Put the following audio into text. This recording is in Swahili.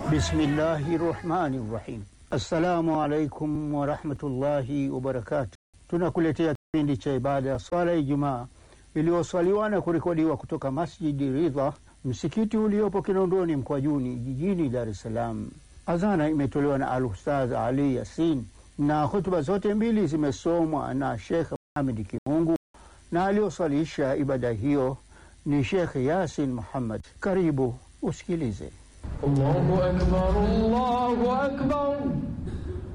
Bismillahirrahmanirrahim. Assalamu alaikum warahmatullahi wabarakatuh. Tunakuletea kipindi cha ibada ya swala ya Ijumaa iliyoswaliwa na kurekodiwa kutoka Masjidi Ridha, msikiti uliopo Kinondoni Mkwajuni jijini Dar es Salaam. Adhana imetolewa na Al-Ustadh Ali Yasin na hutuba zote mbili zimesomwa na Sheikh Muhammad Kimungu, na aliyoswalisha ibada hiyo ni Sheikh Yasin Muhammad. Karibu usikilize. Allahu Akbar, Allahu Akbar.